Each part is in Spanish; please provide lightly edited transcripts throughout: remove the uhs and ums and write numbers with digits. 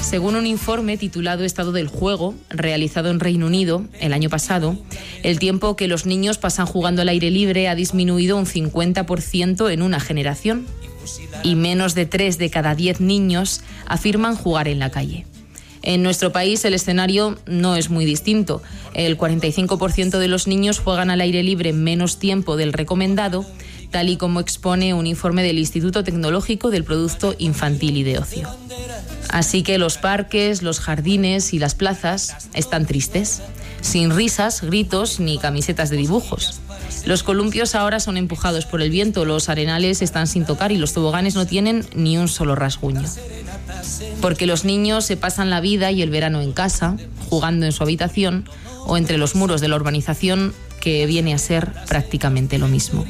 Según un informe titulado Estado del Juego, realizado en Reino Unido el año pasado, el tiempo que los niños pasan jugando al aire libre ha disminuido un 50% en una generación y menos de 3 de cada 10 niños afirman jugar en la calle. En nuestro país el escenario no es muy distinto. El 45% de los niños juegan al aire libre menos tiempo del recomendado, tal y como expone un informe del Instituto Tecnológico del Producto Infantil y de Ocio. Así que los parques, los jardines y las plazas están tristes, sin risas, gritos ni camisetas de dibujos. Los columpios ahora son empujados por el viento, los arenales están sin tocar y los toboganes no tienen ni un solo rasguño. Porque los niños se pasan la vida y el verano en casa, jugando en su habitación o entre los muros de la urbanización, que viene a ser prácticamente lo mismo.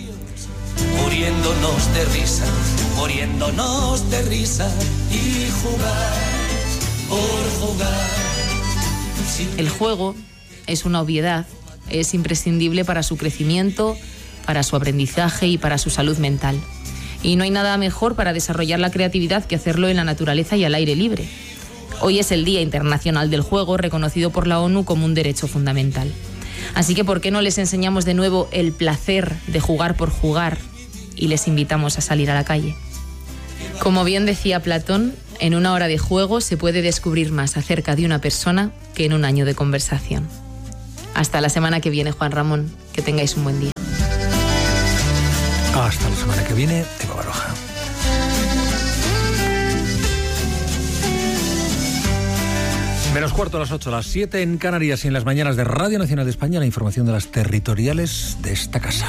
Muriéndonos de risa y jugar por jugar. El juego es una obviedad, es imprescindible para su crecimiento, para su aprendizaje y para su salud mental. Y no hay nada mejor para desarrollar la creatividad que hacerlo en la naturaleza y al aire libre. Hoy es el Día Internacional del Juego, reconocido por la ONU como un derecho fundamental. Así que, ¿por qué no les enseñamos de nuevo el placer de jugar por jugar y les invitamos a salir a la calle? Como bien decía Platón, en una hora de juego se puede descubrir más acerca de una persona que en un año de conversación. Hasta la semana que viene, Juan Ramón. Que tengáis un buen día. Hasta la semana que viene, Eva Baroja. Menos cuarto a las 8, a las 7 en Canarias y en las mañanas de Radio Nacional de España, la información de las territoriales de esta casa.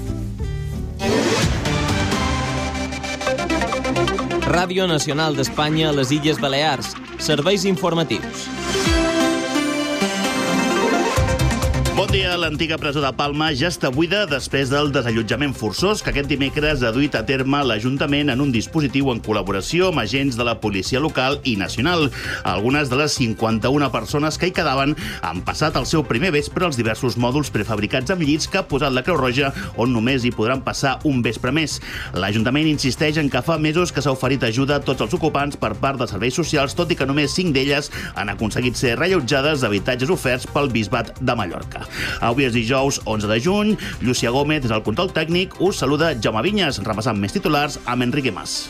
Ràdio Nacional d'Espanya a les Illes Balears. Serveis informatius. Bon dia. L'antiga presó de Palma ja està buida després del desallotjament forçós que aquest dimecres ha duit a terme l'Ajuntament en un dispositiu en col·laboració amb agents de la policia local i nacional. Algunes de les 51 persones que hi quedaven han passat el seu primer vespre als diversos mòduls prefabricats amb llits que ha posat la Creu Roja, on només hi podran passar un vespre més. L'Ajuntament insisteix en que fa mesos que s'ha oferit ajuda a tots els ocupants per part de serveis socials, tot i que només 5 d'elles han aconseguit ser reallotjades d'habitatges oferts pel Bisbat de Mallorca. Avui és dijous 11 de juny. Llucia Gómez, des del control tècnic, us saluda Jaume Vinyes, repassant més titulars amb Enrique Mas.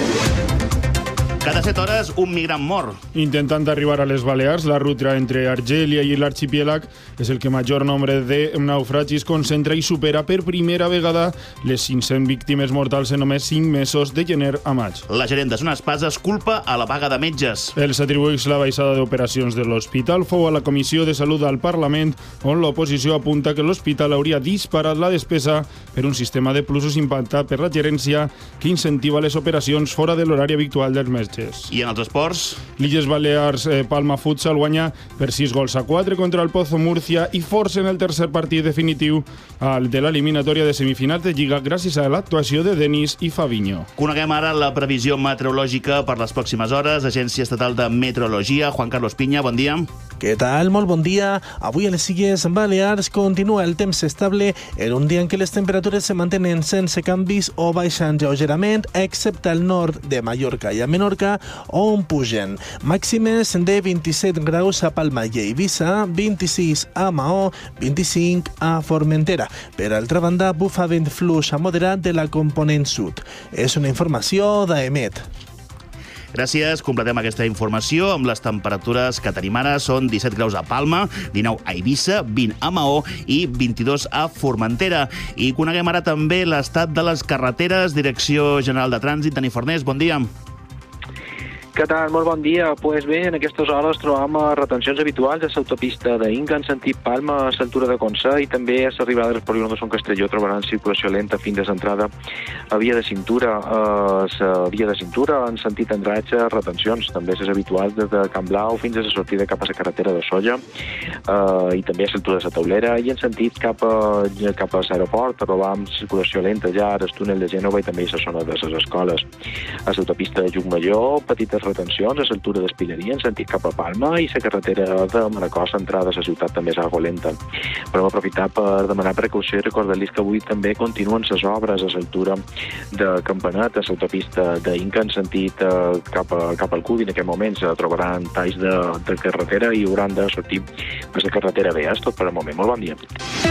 Cada 7 hores, un migrant mor. Intentant arribar a les Balears, la ruta entre Argèlia i l'arxipèlag és el que major nombre de naufragis concentra i supera per primera vegada les 500 víctimes mortals en només 5 mesos de gener a maig. La gerent de Son Espasa culpa a la vaga de metges. Els atribuïts la baixada d'operacions de l'hospital fou a la Comissió de Salut al Parlament, on l'oposició apunta que l'hospital hauria disparat la despesa per un sistema de plusos impactat per la gerència que incentiva les operacions fora de l'horari habitual dels metges. I en els esports? L'Illes Balears Palma Futsal guanya per 6-4 contra el Pozo Múrcia i forcen el tercer partit definitiu de l'eliminatòria de semifinals de Lliga gràcies a l'actuació de Denis i Fabinho. Coneguem ara la previsió meteorològica per les pròximes hores. Agència Estatal de Meteorologia, Juan Carlos Piña, bon dia. Què tal? Molt bon dia. Avui a les Illes Balears continua el temps estable en un dia en què les temperatures se mantenen sense canvis o baixant lleugerament, excepte al nord de Mallorca i a Menorca, on pugen. Màximes de 27 graus a Palma i a Eivissa, 26 a Maó, 25 a Formentera. Per altra banda, bufa vent fluix a moderat de la component sud. És una informació d'AEMET. Gràcies, completem aquesta informació amb les temperatures que tenim ara. Són 17 graus a Palma, 19 a Eivissa, 20 a Maó i 22 a Formentera. I coneguem ara també l'estat de les carreteres. Direcció General de Trànsit, Dani Fornés, bon dia. Què tal? Molt bon dia. Pues bé, en aquestes hores trobam retencions habituals a l'autopista d'Inca en sentit Palma a l'altura de Consà i també a l'arribada del polígon de Son Castelló trobaran circulació lenta fins a l'entrada a via de cintura. La via de cintura en sentit Andratge, retencions també és habitual des de Can Blau fins a la sortida cap a la carretera de Solla i també a l'altura de la Taulera i en sentit cap a l'aeroport trobam circulació lenta ja al túnel de Gènova i també a la zona de les escoles. A l'autopista de Llucmajor, petites retencions a l'altura d'Espilleria en sentit cap a Palma i la carretera de Manacor entrada a la ciutat també és algo lenta. Podem aprofitar per demanar precaució i recordar-los que avui també continuen les obres a l'altura de Campanet, a l'autopista d'Inca en sentit cap al CUD, i en aquest moment se trobaran talls de carretera i hauran de sortir per la carretera B. És tot per al moment. Molt bon dia.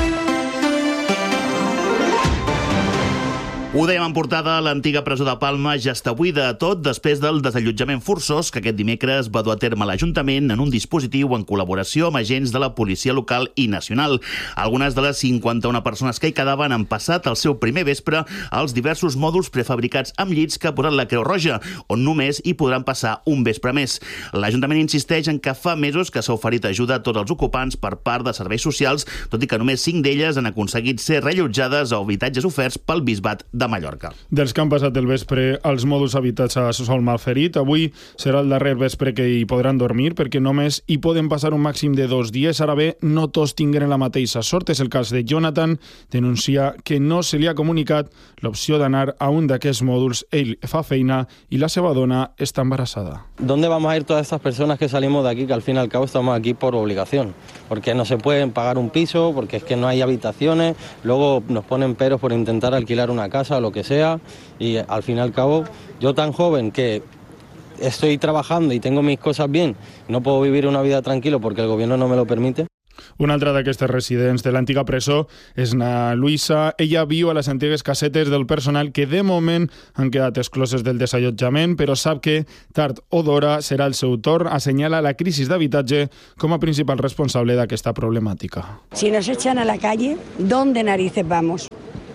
Ho dèiem en portada, l'antiga presó de Palma ja està buida, tot després del desallotjament forçós que aquest dimecres va dur a terme l'Ajuntament en un dispositiu en col·laboració amb agents de la policia local i nacional. Algunes de les 51 persones que hi quedaven han passat el seu primer vespre als diversos mòduls prefabricats amb llits que ha posat la Creu Roja, on només hi podran passar un vespre més. L'Ajuntament insisteix en que fa mesos que s'ha oferit ajuda a tots els ocupants per part de serveis socials, tot i que només 5 d'elles han aconseguit ser reallotjades a habitatges oferts pel Bisbat de Mallorca. Dels que han passat el vespre als mòduls habitats a Sol Malferit, avui serà el darrer vespre que hi podran dormir perquè només hi poden passar un màxim de 2 dies. Ara bé, no tots tinguen la mateixa sort. És el cas de Jonathan, denuncia que no se li ha comunicat l'opció d'anar a un d'aquests mòduls. Ell fa feina i la seva dona està embarassada. ¿Dónde vamos a ir todas estas personas que salimos de aquí, que al fin y al cabo estamos aquí por obligación? Porque no se pueden pagar un piso, porque es que no hay habitaciones, luego nos ponen peros por intentar alquilar una casa o lo que sea, y al fin y al cabo, yo tan joven que estoy trabajando y tengo mis cosas bien, no puedo vivir una vida tranquilo porque el gobierno no me lo permite. Una altra d'aquestes residents de l'antiga presó és na Luisa. Ella viu a les antigues casetes del personal que de moment han quedat excloses del desallotjament, però sap que tard o d'hora serà el seu torn. Assenyala la crisi d'habitatge com a principal responsable d'aquesta problemàtica. Si nos echan a la calle, ¿dónde narices vamos?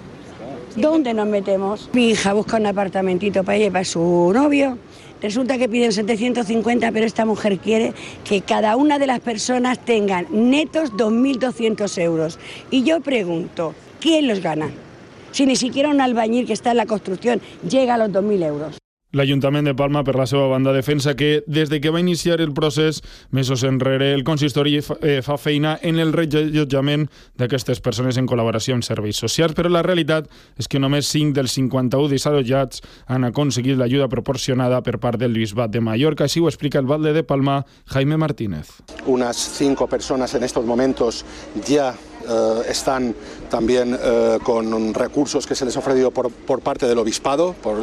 ¿Dónde nos metemos? Mi hija busca un apartamentito para ella y para su novio. Resulta que piden 750, pero esta mujer quiere que cada una de las personas tengan netos 2.200 euros. Y yo pregunto, ¿quién los gana? Si ni siquiera un albañil que está en la construcción llega a los 2.000 euros. L'Ajuntament de Palma, per la seva banda, defensa que des de que va iniciar el procés, mesos enrere, el consistori fa feina en el reallotjament d'aquestes persones en col·laboració amb serveis socials, però la realitat és que només 5 dels 51 desallotjats han aconseguit l'ajuda proporcionada per part del Bisbat de Mallorca. Així ho explica el alcalde de Palma, Jaime Martínez. Unas 5 personas en estos momentos ya están también con recursos que se les ha ofrecido por parte del Obispado, por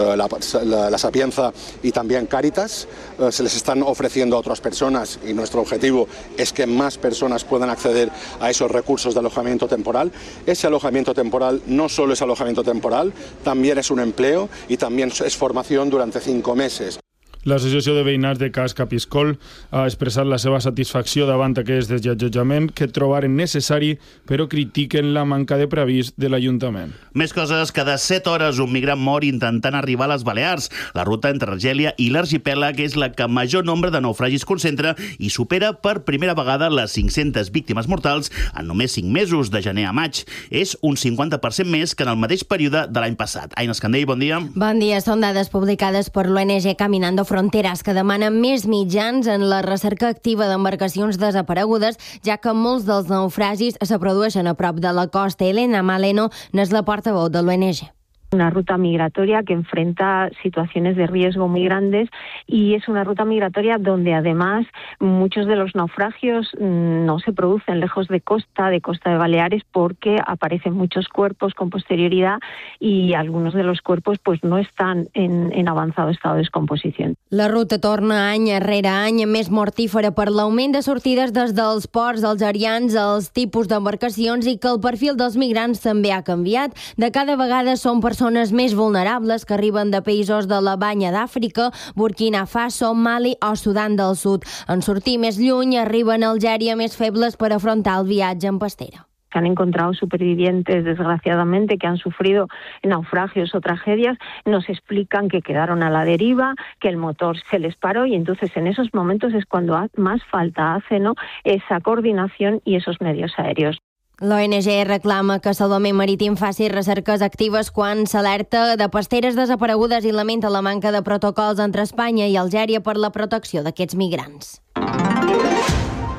la Sapienza y también Cáritas. Se les están ofreciendo a otras personas y nuestro objetivo es que más personas puedan acceder a esos recursos de alojamiento temporal. Ese alojamiento temporal no solo es alojamiento temporal, también es un empleo y también es formación durante 5 meses. L'Associació de Veïnats de Cas Capiscol ha expressat la seva satisfacció davant aquest desallotjament que trobaren necessari, però critiquen la manca de previst de l'Ajuntament. Més coses. Cada 7 hores un migrant mor intentant arribar a les Balears. La ruta entre Argèlia i l'arxipèlag és la que major nombre de naufragis concentra i supera per primera vegada les 500 víctimes mortals en només 5 mesos, de gener a maig. És un 50% més que en el mateix període de l'any passat. Aina Escandell, bon dia. Bon dia. Són dades publicades per l'ONG Caminando Fronteras, que demana més mitjans en la recerca activa d'embarcacions desaparegudes, ja que molts dels naufragis se produeixen a prop de la costa. Elena Maleno n'és la portaveu de l'ONG. Una ruta migratoria que enfrenta situaciones de riesgo muy grandes y es una ruta migratoria donde además muchos de los naufragios no se producen lejos de Costa de Baleares, porque aparecen muchos cuerpos con posterioridad y algunos de los cuerpos pues no están en avanzado estado de descomposición. La ruta torna any rere any més mortífera per l'augment de sortides des dels ports algerians, els tipus d'embarcacions i que el perfil dels migrants també ha canviat. De cada vegada són persones més vulnerables que arriben de països de la Banya d'Àfrica, Burkina Faso, Mali o Sudan del Sud. En sortir més lluny arriben a Algèria més febles per afrontar el viatge en pastera. Se han encontrado supervivientes, desgraciadamente, que han sufrido naufragios o tragedias, nos explican que quedaron a la deriva, que el motor se les paró, y entonces en esos momentos es cuando más falta hace, ¿no?, esa coordinación y esos medios aéreos. L'ONG reclama que Salvament Marítim faci recerques actives quan s'alerta de pasteres desaparegudes i lamenta la manca de protocols entre Espanya i Algèria per la protecció d'aquests migrants.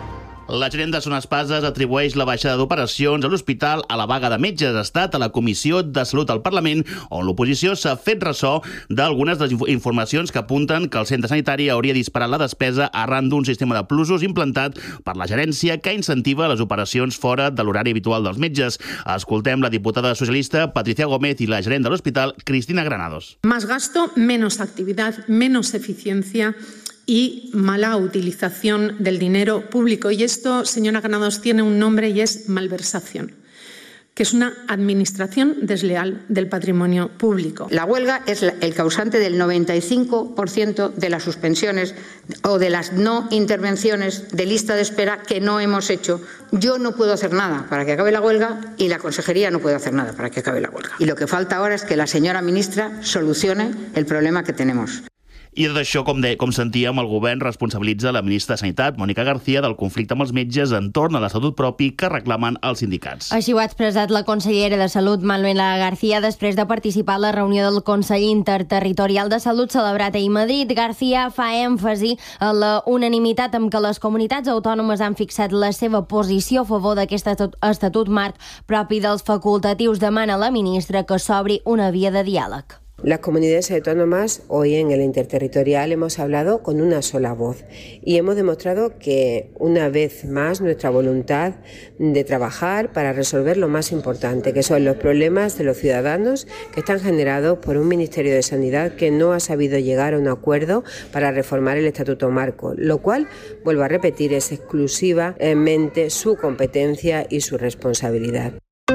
La gerent de Son Espases atribueix la baixada d'operacions a l'hospital a la vaga de metges. Ha estat a la Comissió de Salut al Parlament, on l'oposició s'ha fet ressò d'algunes de les informacions que apunten que el centre sanitari hauria disparat la despesa arran d'un sistema de plusos implantat per la gerència que incentiva les operacions fora de l'horari habitual dels metges. Escoltem la diputada socialista Patricia Gómez i la gerent de l'hospital, Cristina Granados. Más gasto, menos actividad, menos eficiencia y mala utilización del dinero público. Y esto, señora Granados, tiene un nombre y es malversación, que es una administración desleal del patrimonio público. La huelga es el causante del 95% de las suspensiones o de las no intervenciones de lista de espera que no hemos hecho. Yo no puedo hacer nada para que acabe la huelga y la consejería no puede hacer nada para que acabe la huelga. Y lo que falta ahora es que la señora ministra solucione el problema que tenemos. I tot això, com sentíem, el govern responsabilitza la ministra de Sanitat, Mònica García, del conflicte amb els metges entorn a l'estatut propi que reclamen els sindicats. Així ho ha expressat la consellera de Salut, Manuela García, després de participar a la reunió del Consell Interterritorial de Salut celebrat ahir a Madrid. García fa èmfasi en la unanimitat amb què les comunitats autònomes han fixat la seva posició a favor d'aquest estatut marc propi dels facultatius. Demana a la ministra que s'obri una via de diàleg. Las comunidades autónomas hoy en el Interterritorial hemos hablado con una sola voz y hemos demostrado que una vez más nuestra voluntad de trabajar para resolver lo más importante, que son los problemas de los ciudadanos que están generados por un Ministerio de Sanidad que no ha sabido llegar a un acuerdo para reformar el Estatuto Marco, lo cual, vuelvo a repetir, es exclusivamente su competencia y su responsabilidad.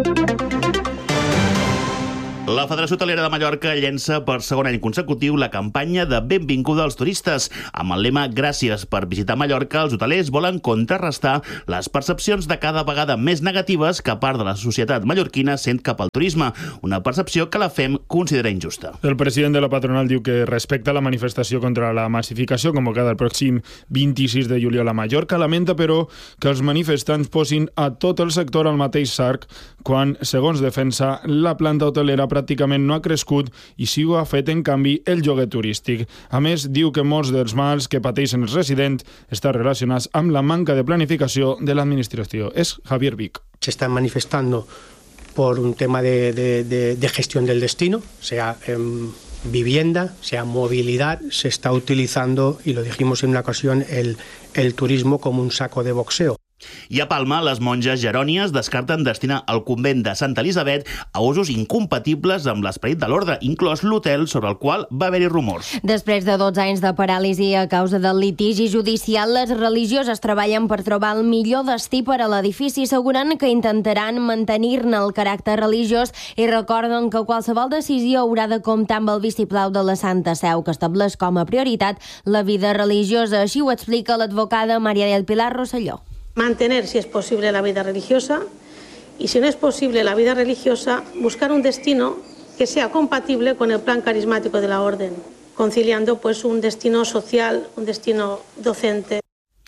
La Federació Hotelera de Mallorca llença per segon any consecutiu la campanya de benvinguda als turistes. Amb el lema Gràcies per visitar Mallorca, els hotelers volen contrarrestar les percepcions de cada vegada més negatives que part de la societat mallorquina sent cap al turisme, una percepció que la FEM considera injusta. El president de la patronal diu que respecta la manifestació contra la massificació convocada el pròxim 26 de juliol a Mallorca. Lamenta, però, que els manifestants posin a tot el sector al mateix sac quan, segons defensa, la planta hotelera pràcticament no ha crescut i sí ho ha fet, en canvi, el lloguer turístic. A més, diu que molts dels mals que pateixen els residents estan relacionats amb la manca de planificació de l'administració. És Javier Vic. Se están manifestando por un tema de gestión del destino, sea vivienda, sea movilidad. Se está utilizando, y lo dijimos en una ocasión, el turismo como un saco de boxeo. I a Palma, les monges jerònies descarten destinar el convent de Santa Elisabet a usos incompatibles amb l'esperit de l'ordre, inclòs l'hotel sobre el qual va haver-hi rumors. Després de 12 anys de paràlisi a causa del litigi judicial, les religioses treballen per trobar el millor destí per a l'edifici, assegurant que intentaran mantenir-ne el caràcter religiós i recorden que qualsevol decisió haurà de comptar amb el vistiplau de la Santa Seu, que estableix com a prioritat la vida religiosa. Així ho explica l'advocada María del Pilar Rosselló. Mantener, si es posible, la vida religiosa y, si no es posible la vida religiosa, buscar un destino que sea compatible con el plan carismático de la Orden, conciliando pues un destino social, un destino docente.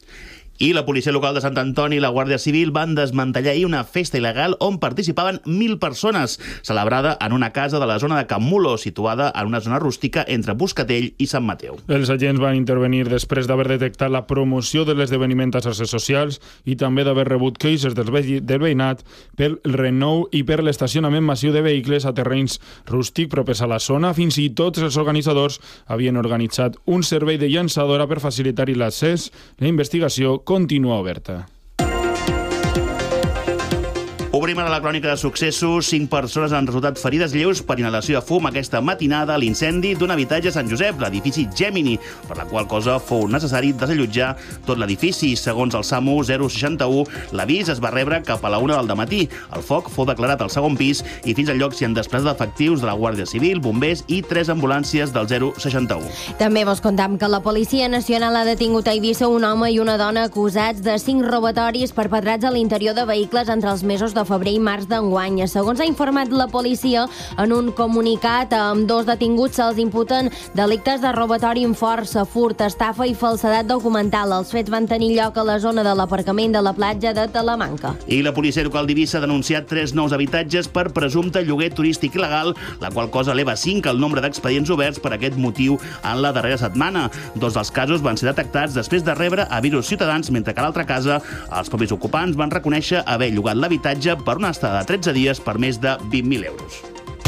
I la policia local de Sant Antoni i la Guàrdia Civil van desmantellar ahir una festa il·legal on participaven 1.000 persones, celebrada en una casa de la zona de Can Mulo, situada en una zona rústica entre Buscatell i Sant Mateu. Els agents van intervenir després d'haver detectat la promoció de l'esdeveniment a xarxes socials i també d'haver rebut queixes del veïnat pel renou i per l'estacionament massiu de vehicles a terrenys rústics propers a la zona. Fins i tot els organitzadors havien organitzat un servei de llançadora per facilitar-hi l'accés. La investigació continua oberta. Obrim ara la crònica de successos. 5 persones han resultat ferides lleus per inhalació de fum aquesta matinada a l'incendi d'un habitatge a Sant Josep, l'edifici Gemini, per la qual cosa fou necessari desallotjar tot l'edifici. Segons el SAMU 061, l'avís es va rebre cap a la 1 del dematí. El foc fou declarat al segon pis i fins al lloc s'hi han desplaçat efectius de la Guàrdia Civil, bombers i 3 ambulàncies del 061. També vos contam que la Policia Nacional ha detingut a Eivissa un home i una dona acusats de 5 robatoris perpetrats a l'interior de vehicles entre els mesos de febrer febrer i març d'enguany. Segons ha informat la policia, en un comunicat, amb 2 detinguts se'ls imputen delictes de robatori amb força, furt, estafa i falsedat documental. Els fets van tenir lloc a la zona de l'aparcament de la platja de Talamanca. I la policia local d'Eivissa ha denunciat 3 nous habitatges per presumpte lloguer turístic il·legal, la qual cosa eleva 5 el nombre d'expedients oberts per aquest motiu en la darrera setmana. 2 dels casos van ser detectats després de rebre avisos ciutadans, mentre que a l'altra casa els propis ocupants van reconèixer haver llogat l'habitatge per una estada de 13 dies per més de 20.000 euros.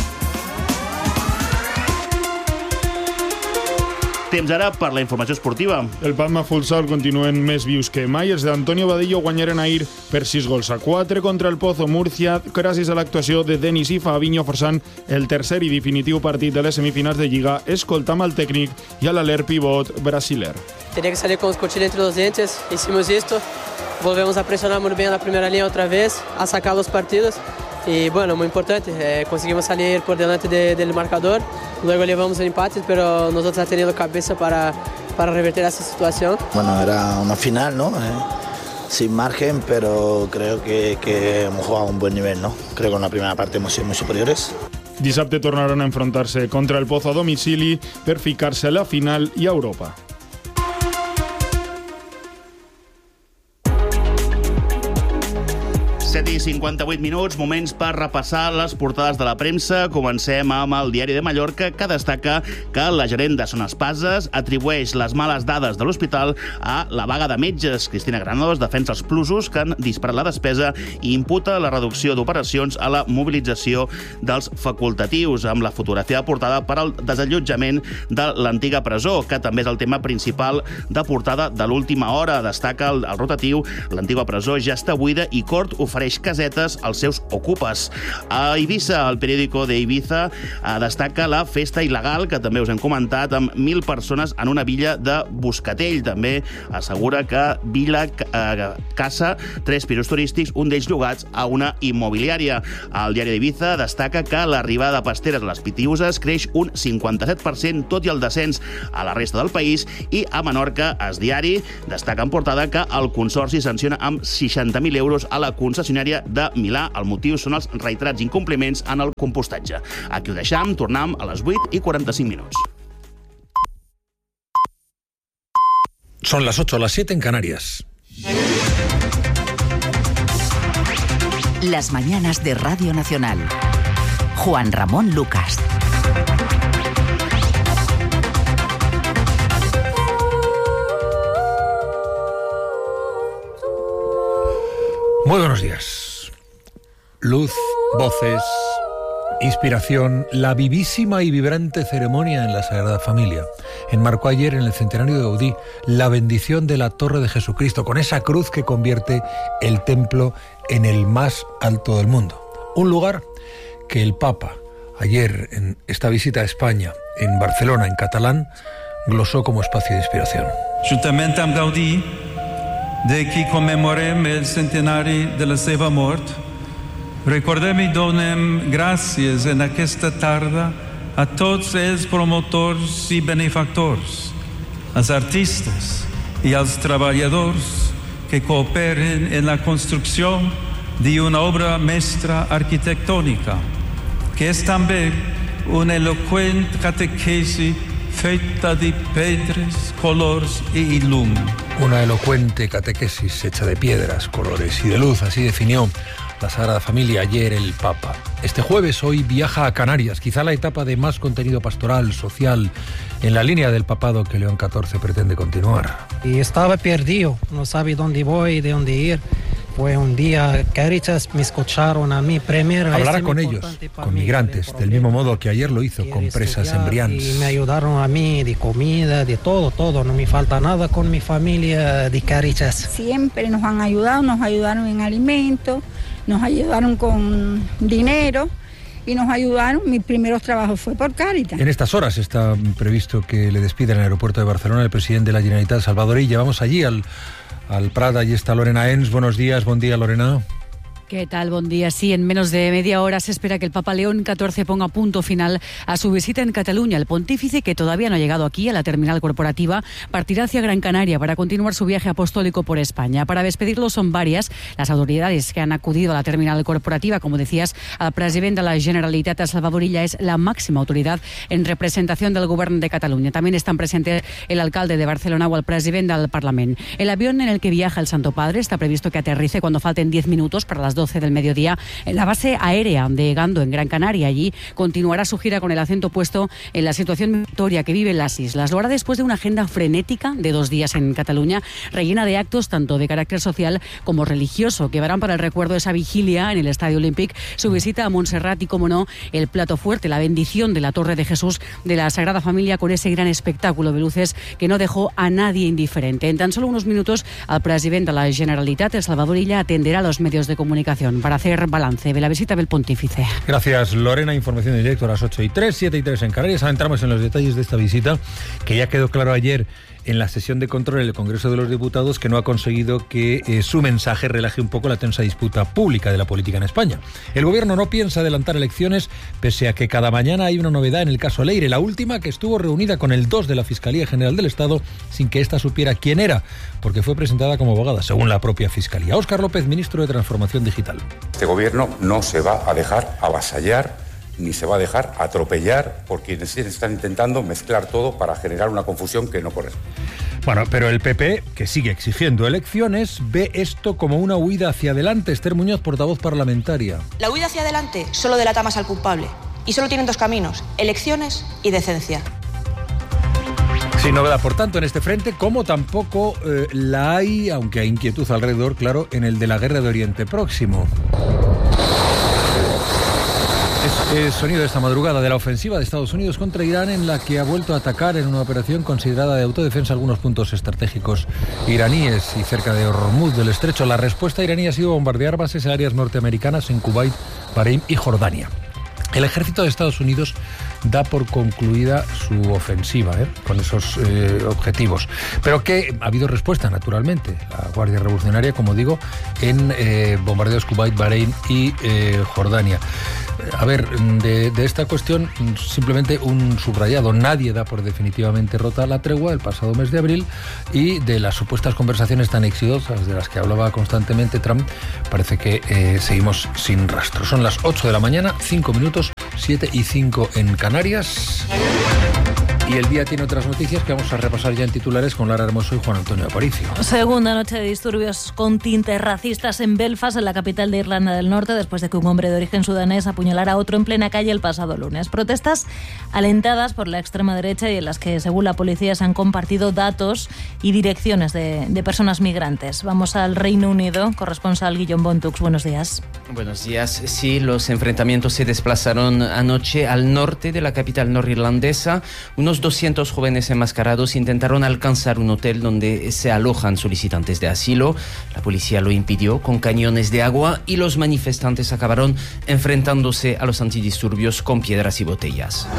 Temps ara per la informació esportiva. El Palma Futsal continuen més vius que mai. Els d'Antonio Badillo guanyaren ahir per 6-4 contra el Pozo Murcia, gràcies a l'actuació de Denis i Fabinho, forçant el tercer i definitiu partit de les semifinals de Lliga, escoltam al tècnic i a l'alert pivot brasiler. Tenía que salir con los cuchillos entre los dientes, hicimos esto, volvemos a presionar muy bien a la primera línea otra vez, a sacar los partidos. Y bueno, muy importante, conseguimos salir por delante del marcador, luego llevamos el empate, pero nosotros ha tenido cabeza para revertir esa situación. Bueno, era una final, ¿no? Sin margen, pero creo que hemos jugado a un buen nivel, ¿no? Creo que en la primera parte hemos sido muy superiores. Dissabte tornaran a enfrontar-se contra el Pozo a domicili per ficar-se a la final i a Europa. I 58 minuts, moments per repassar les portades de la premsa. Comencem amb el Diari de Mallorca, que destaca que la gerent de Son Espases atribueix les males dades de l'hospital a la vaga de metges. Cristina Granados defensa els plusos que han disparat la despesa i imputa la reducció d'operacions a la mobilització dels facultatius, amb la fotografia de portada per al desallotjament de l'antiga presó, que també és el tema principal de portada de l'última hora. Destaca el rotatiu, l'antiga presó ja està buida i Cort ofereix casetes als seus ocupes. A Eivissa, el periòdico d'Eivissa destaca la festa il·legal, que també us hem comentat, amb 1.000 persones en una villa de Buscatell. També assegura que Villa caça 3 pisos turístics, un d'ells llogats a una immobiliària. El diari d'Eivissa destaca que l'arribada de pasteres a les Pitiuses creix un 57%, tot i el descens a la resta del país, i a Menorca, Es Diari destaca en portada que el Consorci sanciona amb 60.000 euros a la concessionària de Milà. El motiu són els reiterats incompliments en el compostatge. Aquí ho deixam, tornem a les 8:45 minuts. Son las 8, las 7 en Canarias. Las mañanas de Radio Nacional. Juan Ramón Lucas. Muy buenos días. Luz, voces, inspiración, la vivísima y vibrante ceremonia en la Sagrada Familia. Enmarcó ayer en el centenario de Gaudí la bendición de la Torre de Jesucristo, con esa cruz que convierte el templo en el más alto del mundo. Un lugar que el Papa, ayer en esta visita a España, en Barcelona, en catalán, glosó como espacio de inspiración. Juntament amb Gaudí, de qui commemorem el centenari de la seva mort, recordem i donem gràcies en aquesta tarda a tots els promotors i benefactors, als artistes i als treballadors que cooperen en la construcció d'una obra mestra arquitectònica, que és també una eloqüent catequesi feta de pedres, colors y luz. Una elocuente catequesis hecha de piedras, colores y de luz, así definió la Sagrada Familia ayer el Papa. Este jueves, hoy, viaja a Canarias, quizá la etapa de más contenido pastoral, social, en la línea del papado que León XIV pretende continuar. Y estaba perdido, no sabe dónde voy, de dónde ir. Fue un día Caritas me escucharon a mí primero. Hablará con ellos, con migrantes, del mismo modo que ayer lo hizo con presas en Brians. Y me ayudaron a mí de comida, de todo, no me falta nada con mi familia de Caritas. Siempre nos han ayudado, nos ayudaron en alimentos, nos ayudaron con dinero y nos ayudaron. Mis primeros trabajos fue por Caritas. En estas horas está previsto que le despida en el aeropuerto de Barcelona el presidente de la Generalitat, Salvador Illa. Vamos allí al Prat, allí está Lorena Ens. Buenos días, buen día, Lorena. ¿Qué tal? Buen día. Sí, en menos de media hora se espera que el Papa León XIV ponga punto final a su visita en Cataluña. El pontífice, que todavía no ha llegado aquí a la terminal corporativa, partirá hacia Gran Canaria para continuar su viaje apostólico por España. Para despedirlo son varias las autoridades que han acudido a la terminal corporativa. Como decías, el presidente de la Generalitat, Salvador Illa, es la máxima autoridad en representación del Gobierno de Cataluña. También están presentes el alcalde de Barcelona o el presidente del Parlamento. El avión en el que viaja el Santo Padre está previsto que aterrice cuando falten 10 minutos para las 12 del mediodía en la base aérea de Gando, en Gran Canaria. Allí continuará su gira con el acento puesto en la situación migratoria que viven las islas. Lo hará después de una agenda frenética de 2 días en Cataluña, rellena de actos tanto de carácter social como religioso, que verán para el recuerdo de esa vigilia en el Estadio Olímpic, su visita a Montserrat y, como no, el plato fuerte, la bendición de la Torre de Jesús de la Sagrada Familia, con ese gran espectáculo de luces que no dejó a nadie indiferente. En tan solo unos minutos, el presidente de la Generalitat, el Salvador Illa, atenderá a los medios de comunicación para hacer balance de la visita del pontífice. Gracias, Lorena. Información en directo a las 8:03, 7:03 en Canarias. Ahora entramos en los detalles de esta visita, que ya quedó claro ayer en la sesión de control en el Congreso de los Diputados que no ha conseguido que su mensaje relaje un poco la tensa disputa pública de la política en España. El Gobierno no piensa adelantar elecciones, pese a que cada mañana hay una novedad en el caso Leire, la última que estuvo reunida con el 2 de la Fiscalía General del Estado sin que ésta supiera quién era, porque fue presentada como abogada, según la propia Fiscalía. Óscar López, ministro de Transformación Digital. Este Gobierno no se va a dejar avasallar ni se va a dejar atropellar por quienes están intentando mezclar todo para generar una confusión que no corresponde. Bueno, pero el PP, que sigue exigiendo elecciones, ve esto como una huida hacia adelante. Esther Muñoz, portavoz parlamentaria. La huida hacia adelante solo delata más al culpable. Y solo tienen 2 caminos: elecciones y decencia. Sin novedad, por tanto, en este frente, como tampoco la hay, aunque hay inquietud alrededor, claro, en el de la guerra de Oriente Próximo. Es sonido de esta madrugada de la ofensiva de Estados Unidos contra Irán, en la que ha vuelto a atacar en una operación considerada de autodefensa algunos puntos estratégicos iraníes y cerca de Hormuz del Estrecho. La respuesta iraní ha sido bombardear bases aéreas norteamericanas en Kuwait, Bahrein y Jordania. El ejército de Estados Unidos da por concluida su ofensiva con esos objetivos. Pero que ha habido respuesta, naturalmente. La Guardia Revolucionaria, como digo, en bombardeos Kuwait, Bahrein y Jordania. A ver, de esta cuestión, simplemente un subrayado. Nadie da por definitivamente rota la tregua el pasado mes de abril, y de las supuestas conversaciones tan exitosas de las que hablaba constantemente Trump, parece que seguimos sin rastro. Son las 8 de la mañana, 5 minutos, 7:05 en Canarias. Y el día tiene otras noticias que vamos a repasar ya en titulares con Lara Hermoso y Juan Antonio Aparicio. Segunda noche de disturbios con tintes racistas en Belfast, en la capital de Irlanda del Norte, después de que un hombre de origen sudanés apuñalara a otro en plena calle el pasado lunes. Protestas alentadas por la extrema derecha y en las que, según la policía, se han compartido datos y direcciones de personas migrantes. Vamos al Reino Unido. Corresponsal Guillaume Bontux, buenos días. Buenos días. Sí, los enfrentamientos se desplazaron anoche al norte de la capital norirlandesa. Unos 200 jóvenes enmascarados intentaron alcanzar un hotel donde se alojan solicitantes de asilo. La policía lo impidió con cañones de agua y los manifestantes acabaron enfrentándose a los antidisturbios con piedras y botellas.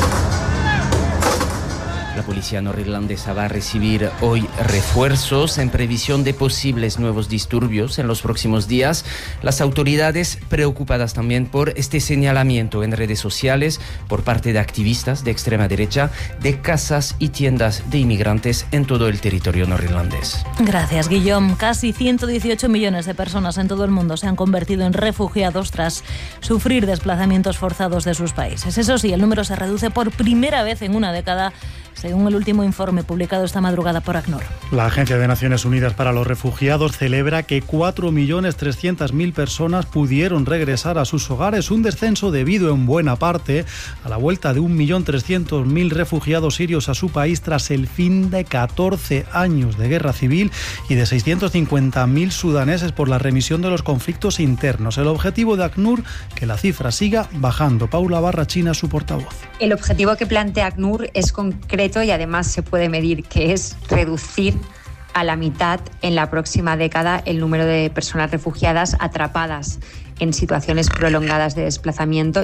La policía norirlandesa va a recibir hoy refuerzos en previsión de posibles nuevos disturbios en los próximos días. Las autoridades preocupadas también por este señalamiento en redes sociales por parte de activistas de extrema derecha de casas y tiendas de inmigrantes en todo el territorio norirlandés. Gracias, Guillaume. Casi 118 millones de personas en todo el mundo se han convertido en refugiados tras sufrir desplazamientos forzados de sus países. Eso sí, el número se reduce por primera vez en una década, según el último informe publicado esta madrugada por ACNUR. La Agencia de Naciones Unidas para los Refugiados celebra que 4.300.000 personas pudieron regresar a sus hogares, un descenso debido en buena parte a la vuelta de 1.300.000 refugiados sirios a su país tras el fin de 14 años de guerra civil y de 650.000 sudaneses por la remisión de los conflictos internos. El objetivo de ACNUR, que la cifra siga bajando. Paula Barrachina, su portavoz. El objetivo que plantea ACNUR es concreto y además se puede medir, que es reducir a la mitad en la próxima década el número de personas refugiadas atrapadas en situaciones prolongadas de desplazamiento.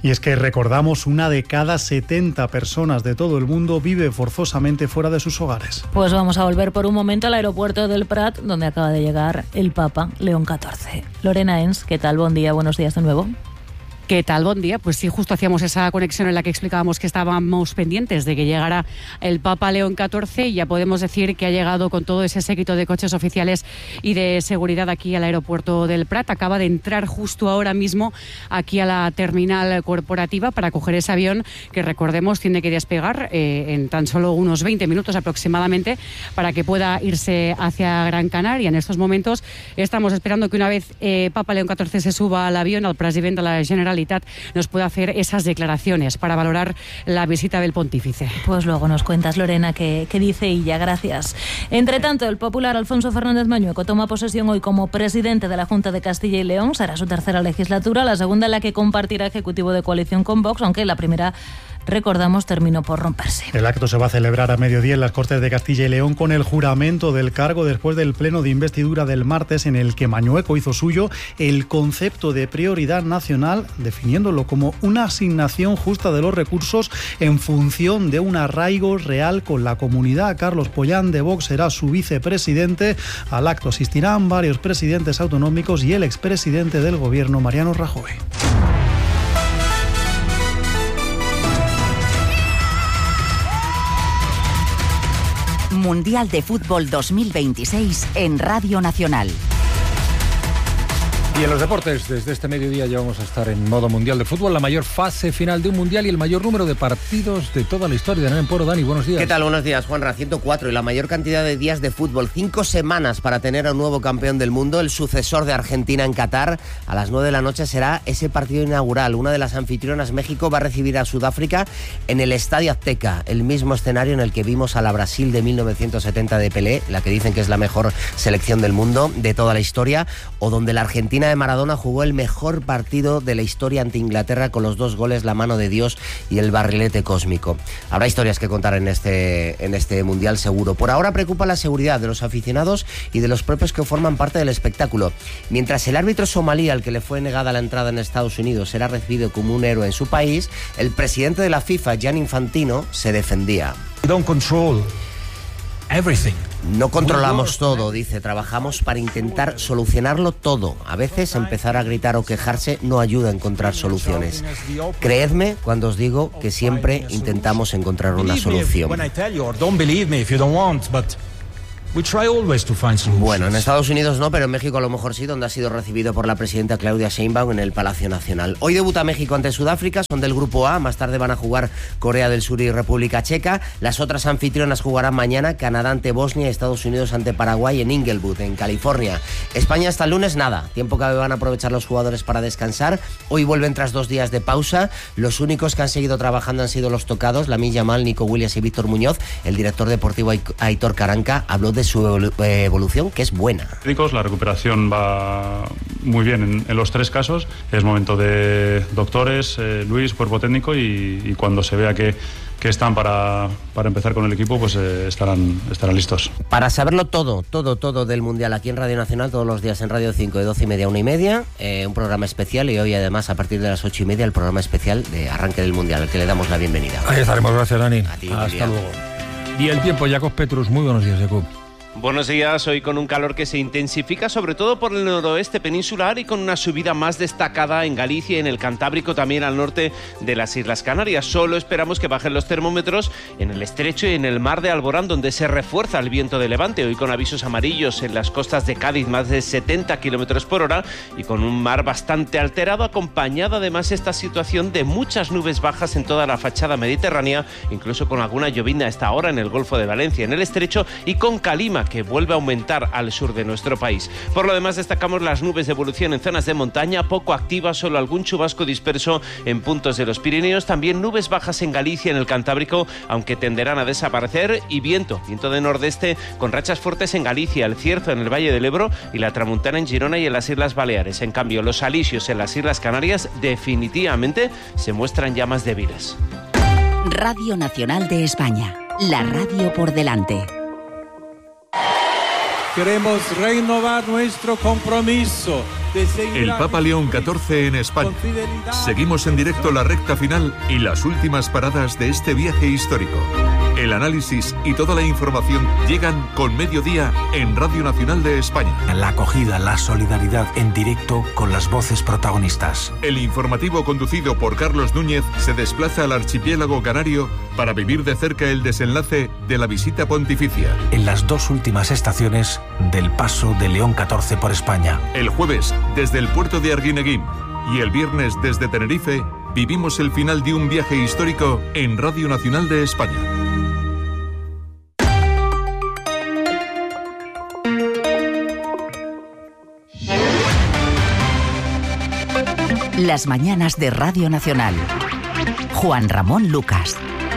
Y es que recordamos, una de cada 70 personas de todo el mundo vive forzosamente fuera de sus hogares. Pues vamos a volver por un momento al aeropuerto del Prat, donde acaba de llegar el Papa León XIV. Lorena Ens, ¿qué tal? Buen día, buenos días de nuevo. ¿Qué tal? Buen día. Pues sí, justo hacíamos esa conexión en la que explicábamos que estábamos pendientes de que llegara el Papa León XIV y ya podemos decir que ha llegado con todo ese séquito de coches oficiales y de seguridad aquí al aeropuerto del Prat. Acaba de entrar justo ahora mismo aquí a la terminal corporativa para coger ese avión que, recordemos, tiene que despegar en tan solo unos 20 minutos aproximadamente para que pueda irse hacia Gran Canaria. En estos momentos estamos esperando que una vez Papa León XIV se suba al avión, al presidente de la Generalitat nos puede hacer esas declaraciones para valorar la visita del pontífice. Pues luego nos cuentas, Lorena, qué dice ella. Gracias. Entre tanto, el popular Alfonso Fernández Mañueco toma posesión hoy como presidente de la Junta de Castilla y León. Será su tercera legislatura, la segunda en la que compartirá ejecutivo de coalición con Vox, aunque la primera, recordamos, terminó por romperse. El acto se va a celebrar a mediodía en las Cortes de Castilla y León con el juramento del cargo después del pleno de investidura del martes, en el que Mañueco hizo suyo el concepto de prioridad nacional, definiéndolo como una asignación justa de los recursos en función de un arraigo real con la comunidad. Carlos Pollán de Vox será su vicepresidente. Al acto asistirán varios presidentes autonómicos y el expresidente del gobierno, Mariano Rajoy. Mundial de Fútbol 2026 en Radio Nacional. Y en los deportes, desde este mediodía ya vamos a estar en modo Mundial de Fútbol, la mayor fase final de un Mundial y el mayor número de partidos de toda la historia. Dani Emporo, Dani, buenos días. ¿Qué tal? Buenos días, Juanra. 104 y la mayor cantidad de días de fútbol. 5 semanas para tener a un nuevo campeón del mundo, el sucesor de Argentina en Qatar. A las 9 de la noche será ese partido inaugural. Una de las anfitrionas, México, va a recibir a Sudáfrica en el Estadio Azteca, el mismo escenario en el que vimos a la Brasil de 1970 de Pelé, la que dicen que es la mejor selección del mundo de toda la historia, o donde la Argentina de Maradona jugó el mejor partido de la historia ante Inglaterra con los 2 goles, la mano de Dios y el barrilete cósmico. Habrá historias que contar en este Mundial seguro. Por ahora preocupa la seguridad de los aficionados y de los propios que forman parte del espectáculo. Mientras el árbitro somalí, al que le fue negada la entrada en Estados Unidos, será recibido como un héroe en su país, el presidente de la FIFA, Gianni Infantino, se defendía. No controlamos todo, dice. Trabajamos para intentar solucionarlo todo. A veces empezar a gritar o quejarse no ayuda a encontrar soluciones. Creedme cuando os digo que siempre intentamos encontrar una solución. Bueno, en Estados Unidos no, pero en México a lo mejor sí, donde ha sido recibido por la presidenta Claudia Sheinbaum en el Palacio Nacional. Hoy debuta México ante Sudáfrica, son del Grupo A, más tarde van a jugar Corea del Sur y República Checa. Las otras anfitrionas jugarán mañana, Canadá ante Bosnia y Estados Unidos ante Paraguay en Inglewood, en California. España hasta el lunes nada, tiempo que van a aprovechar los jugadores para descansar. Hoy vuelven tras 2 días de pausa. Los únicos que han seguido trabajando han sido los tocados, Lamine Yamal, Nico Williams y Víctor Muñoz. El director deportivo Aitor Caranca habló de su evolución, que es buena. La recuperación va muy bien en los 3 casos. Es momento de doctores, Luis, cuerpo técnico, y cuando se vea que están para empezar con el equipo, pues estarán listos. Para saberlo todo del Mundial aquí en Radio Nacional, todos los días en Radio 5 de 12:30 a 1:30, un programa especial, y hoy además a partir de las 8:30 el programa especial de arranque del Mundial, al que le damos la bienvenida. Ahí estaremos, gracias Dani. A ti, hasta luego. Y el tiempo, Jacob Petrus, muy buenos días, Jacob. Buenos días, hoy con un calor que se intensifica sobre todo por el noroeste peninsular y con una subida más destacada en Galicia y en el Cantábrico, también al norte de las Islas Canarias. Solo esperamos que bajen los termómetros en el estrecho y en el mar de Alborán, donde se refuerza el viento de levante, hoy con avisos amarillos en las costas de Cádiz, más de 70 kilómetros por hora, y con un mar bastante alterado, acompañado además esta situación de muchas nubes bajas en toda la fachada mediterránea, incluso con alguna llovizna a esta hora en el Golfo de Valencia, en el estrecho, y con calima que vuelve a aumentar al sur de nuestro país. Por lo demás, destacamos las nubes de evolución en zonas de montaña, poco activas, solo algún chubasco disperso en puntos de los Pirineos, también nubes bajas en Galicia, en el Cantábrico, aunque tenderán a desaparecer, y viento de nordeste con rachas fuertes en Galicia, el Cierzo en el Valle del Ebro y la Tramuntana en Girona y en las Islas Baleares. En cambio, los alisios en las Islas Canarias definitivamente se muestran ya más débiles. Radio Nacional de España, la radio por delante. queremos renovar nuestro compromiso de seguir... El Papa León XIV en España. Seguimos en directo la recta final y las últimas paradas de este viaje histórico. El análisis y toda la información llegan con Mediodía en Radio Nacional de España. La acogida, la solidaridad en directo con las voces protagonistas. El informativo conducido por Carlos Núñez se desplaza al archipiélago canario para vivir de cerca el desenlace de la visita pontificia. En las 2 últimas estaciones del paso de León XIV por España. El jueves, desde el puerto de Arguineguín, y el viernes desde Tenerife, vivimos el final de un viaje histórico en Radio Nacional de España. Las mañanas de Radio Nacional. Juan Ramón Lucas.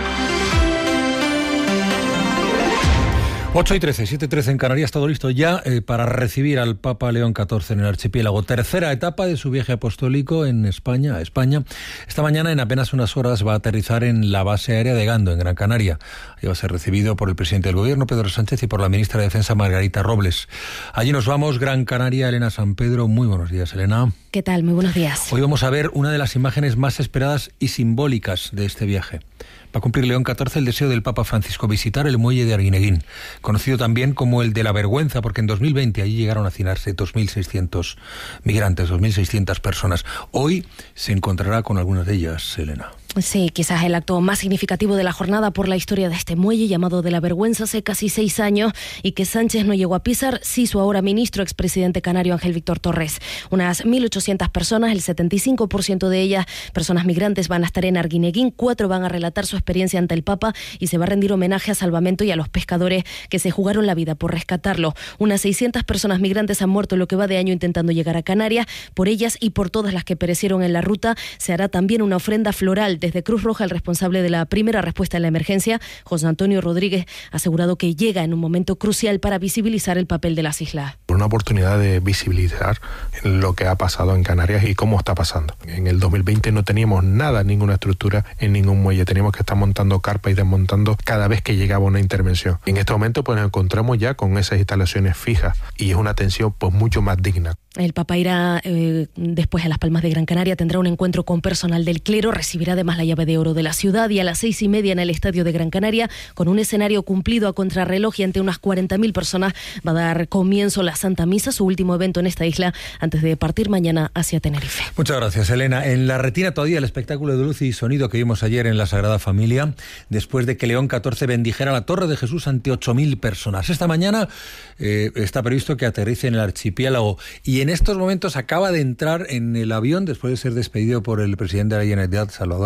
8:13, 7:13 en Canarias, todo listo ya para recibir al Papa León XIV en el archipiélago. Tercera etapa de su viaje apostólico en España. Esta mañana, en apenas unas horas, va a aterrizar en la base aérea de Gando, en Gran Canaria. Ahí va a ser recibido por el presidente del Gobierno, Pedro Sánchez, y por la ministra de Defensa, Margarita Robles. Allí nos vamos, Gran Canaria, Elena San Pedro. Muy buenos días, Elena. ¿Qué tal? Muy buenos días. Hoy vamos a ver una de las imágenes más esperadas y simbólicas de este viaje. Va a cumplir León XIV el deseo del Papa Francisco, visitar el muelle de Arguineguín, conocido también como el de la vergüenza, porque en 2020 allí llegaron a hacinarse 2.600 migrantes, 2.600 personas. Hoy se encontrará con algunas de ellas, Elena. Sí, quizás el acto más significativo de la jornada por la historia de este muelle, llamado de la vergüenza, hace casi 6 años, y que Sánchez no llegó a pisar, sí su ahora ministro, expresidente canario Ángel Víctor Torres. Unas 1.800 personas, el 75% de ellas personas migrantes, van a estar en Arguineguín. 4 van a relatar su experiencia ante el Papa y se va a rendir homenaje a Salvamento y a los pescadores que se jugaron la vida por rescatarlo. Unas 600 personas migrantes han muerto en lo que va de año intentando llegar a Canarias. Por ellas y por todas las que perecieron en la ruta se hará también una ofrenda floral. Desde Cruz Roja, el responsable de la primera respuesta a la emergencia, José Antonio Rodríguez, ha asegurado que llega en un momento crucial para visibilizar el papel de las islas. Una oportunidad de visibilizar lo que ha pasado en Canarias y cómo está pasando. En el 2020 no teníamos nada, ninguna estructura en ningún muelle. Teníamos que estar montando carpa y desmontando cada vez que llegaba una intervención. En este momento pues nos encontramos ya con esas instalaciones fijas y es una atención pues mucho más digna. El Papa irá después a Las Palmas de Gran Canaria, tendrá un encuentro con personal del clero, recibirá además la llave de oro de la ciudad, y a las 6:30 en el Estadio de Gran Canaria, con un escenario cumplido a contrarreloj y ante unas 40.000 personas, va a dar comienzo la Santa Misa, su último evento en esta isla antes de partir mañana hacia Tenerife. Muchas gracias, Elena. En la retina todavía el espectáculo de luz y sonido que vimos ayer en la Sagrada Familia, después de que León XIV bendijera la Torre de Jesús ante 8.000 personas. Esta mañana está previsto que aterrice en el archipiélago, y en estos momentos acaba de entrar en el avión, después de ser despedido por el presidente de la Generalitat, Salvador